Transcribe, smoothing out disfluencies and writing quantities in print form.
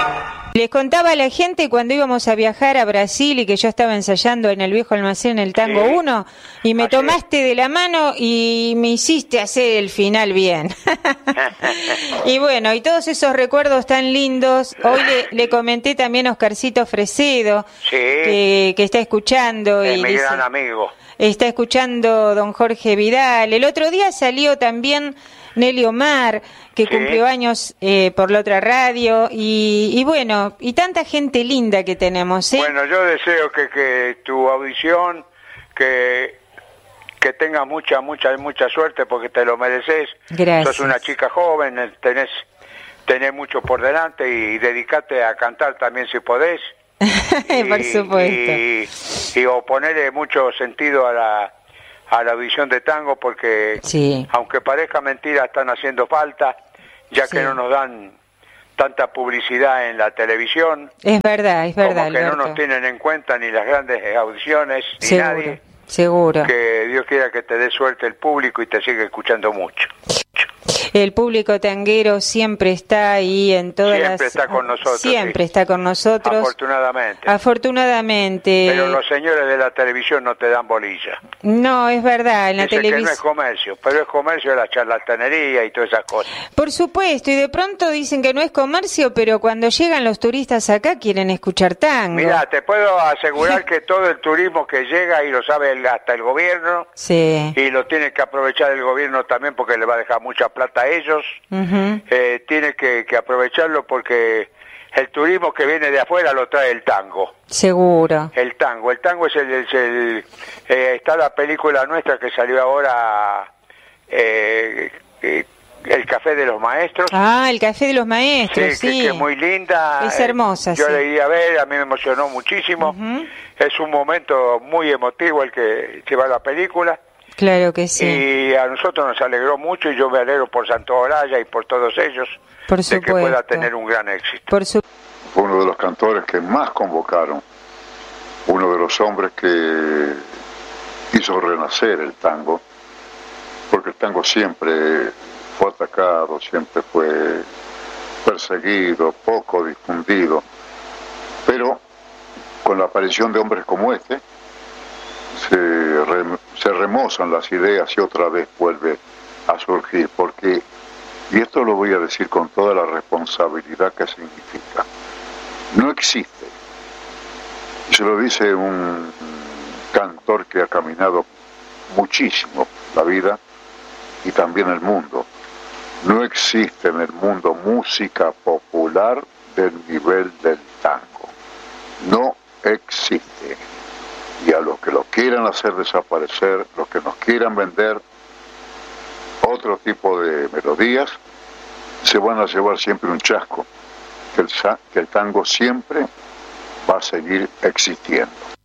Les contaba a la gente cuando íbamos a viajar a Brasil y que yo estaba ensayando en el viejo almacén el Tango 1 y me tomaste de la mano y me hiciste hacer el final bien. Y bueno, y todos esos recuerdos tan lindos. Hoy le comenté también a Oscarcito Fresedo, que está escuchando. Es y mi dice, gran amigo. Está escuchando don Jorge Vidal. El otro día salió también Nelly Omar, que cumplió años por la otra radio, y bueno, y tanta gente linda que tenemos, ¿eh? Bueno, yo deseo que tu audición, que tengas mucha suerte, porque te lo mereces. Gracias. Sos una chica joven, tenés mucho por delante, y dedicate a cantar también si podés. Por supuesto. Y o ponerle mucho sentido a la audición de tango, porque aunque parezca mentira, están haciendo falta, ya que no nos dan tanta publicidad en la televisión. Es verdad, como que Alberto. no nos tienen en cuenta ni las grandes audiciones, ni nadie. Seguro. Que Dios quiera que te dé suerte el público y te siga escuchando mucho. El público tanguero siempre está ahí en todas Siempre está con nosotros. Siempre está con nosotros. Afortunadamente. Pero los señores de la televisión no te dan bolilla. No, es verdad, en la televisión. Que no es comercio, pero es comercio de la charlatanería y todas esas cosas. Por supuesto, y de pronto dicen que no es comercio, pero cuando llegan los turistas acá quieren escuchar tango. Mira, te puedo asegurar que todo el turismo que llega, y lo sabe hasta el gobierno, y lo tiene que aprovechar el gobierno también, porque le va a dejar mucha plata a ellos, tiene que aprovecharlo, porque el turismo que viene de afuera lo trae el tango. Seguro. El tango es está la película nuestra que salió ahora, El Café de los Maestros. Ah, El Café de los Maestros, sí. Que es muy linda. Es hermosa, yo la iba a ver, a mí me emocionó muchísimo. Es un momento muy emotivo el que lleva la película. Claro que sí. Y a nosotros nos alegró mucho, y yo me alegro por Santo Olaya y por todos ellos, de que pueda tener un gran éxito. Fue uno de los cantores que más convocaron, uno de los hombres que hizo renacer el tango, porque el tango siempre fue atacado, siempre fue perseguido, poco difundido, pero con la aparición de hombres como este, se remozan las ideas y otra vez vuelve a surgir, porque, y esto lo voy a decir con toda la responsabilidad que significa, no existe, y se lo dice un cantor que ha caminado muchísimo la vida y también el mundo, no existe en el mundo música popular del nivel del tango, no existe. Y a los que lo quieran hacer desaparecer, los que nos quieran vender otro tipo de melodías, se van a llevar siempre un chasco, que el tango siempre va a seguir existiendo.